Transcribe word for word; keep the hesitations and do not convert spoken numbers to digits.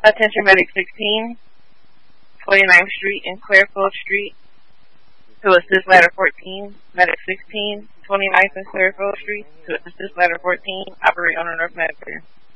Attention Medic sixteen, twenty-ninth Street and Clearfield Street. To assist Ladder fourteen, Medic sixteen, twenty-ninth and Clearfield Street. To assist Ladder fourteen, operate on a North Medic.